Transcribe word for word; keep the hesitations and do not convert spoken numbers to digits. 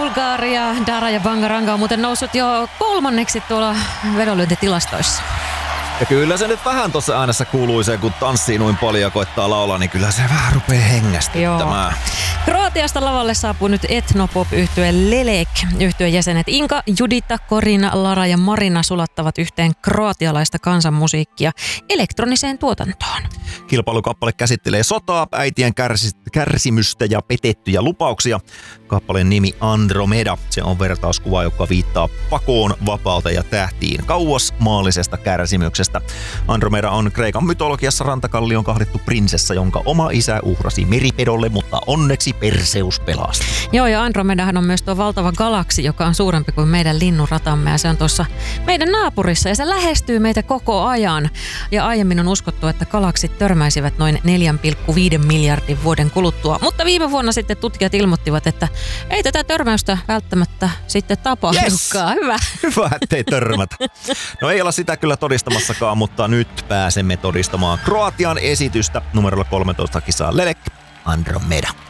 Bulgaria, Dara ja Bangaranga on muuten noussut jo kolmanneksi tuolla vedonlyöntitilastoissa. Ja kyllä se nyt vähän tuossa äänessä kuului se, kun tanssii noin paljon ja koittaa laulaa, niin kyllä se vähän rupeaa hengästyttämään. Kroatiasta lavalle saapuu nyt etnopop-yhtye Lelek. Yhtyeen jäsenet Inka, Judita, Korina, Lara ja Marina sulattavat yhteen kroatialaista kansanmusiikkia elektroniseen tuotantoon. Kilpailukappale käsittelee sotaa, äitien kärsi- kärsimystä ja petettyjä lupauksia. Kappaleen nimi Andromeda. Se on vertauskuva, joka viittaa pakoon, vapauteen ja tähtiin kauas maallisesta kärsimyksestä. Andromeda on Kreikan mytologiassa rantakallion kahdettu prinsessa, jonka oma isä uhrasi meripedolle, mutta onneksi Perseus pelasti. Joo, ja Andromedahan on myös tuo valtava galaksi, joka on suurempi kuin meidän linnunratamme, ja se on tuossa meidän naapurissa, ja se lähestyy meitä koko ajan. Ja aiemmin on uskottu, että galaksit törmäisivät noin neljä pilkku viisi miljardin vuoden kuluttua, mutta viime vuonna sitten tutkijat ilmoittivat, että ei tätä törmäystä välttämättä sitten tapahdukaan. Yes! Hyvä. Hyvä, ettei törmätä. No ei olla sitä kyllä todistamassakaan, mutta nyt pääsemme todistamaan Kroatian esitystä numerolla kolmetoista kisaa Lelek Andromeda.